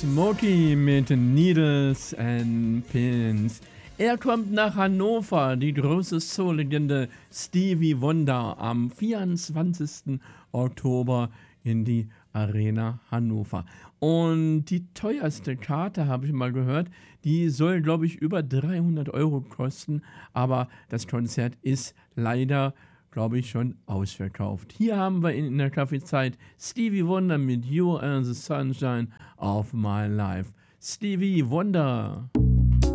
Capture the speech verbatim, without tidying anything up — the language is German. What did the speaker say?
Smokey mit Needles and Pins. Er kommt nach Hannover, die große Soul-Legende Stevie Wonder am vierundzwanzigsten Oktober in die Arena Hannover. Und die teuerste Karte, habe ich mal gehört, die soll, glaube ich, über dreihundert Euro kosten. Aber das Konzert ist leider, glaube ich, schon ausverkauft. Hier haben wir in der Kaffeezeit Stevie Wonder mit You Are the Sunshine of My Life. Stevie Wonder.